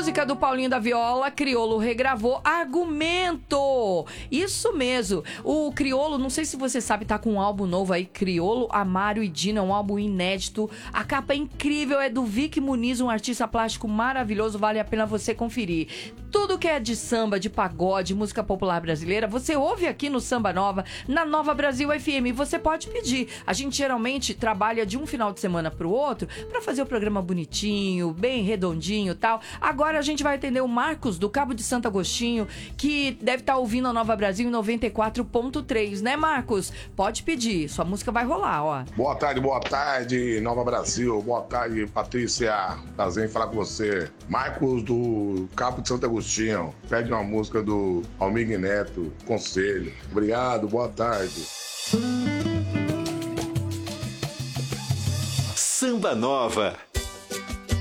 música do Paulinho da Viola, Criolo regravou Argumento. Isso mesmo. O Criolo, não sei se você sabe, tá com um álbum novo aí, Criolo, Amário e Dina, um álbum inédito. A capa é incrível, é do Vic Muniz, um artista plástico maravilhoso, vale a pena você conferir. Tudo que é de samba, de pagode, música popular brasileira, você ouve aqui no Samba Nova, na Nova Brasil FM. Você pode pedir. A gente geralmente trabalha de um final de semana pro outro pra fazer o programa bonitinho, bem redondinho e tal. Agora a gente vai atender o Marcos do Cabo de Santo Agostinho, que deve estar ouvindo a Nova Brasil em 94.3, né, Marcos? Pode pedir, sua música vai rolar, ó. Boa tarde, Nova Brasil. Boa tarde, Patrícia. Prazer em falar com você. Marcos do Cabo de Santo Agostinho. Pede uma música do Almir Neto, Conselho. Obrigado, boa tarde. Samba Nova.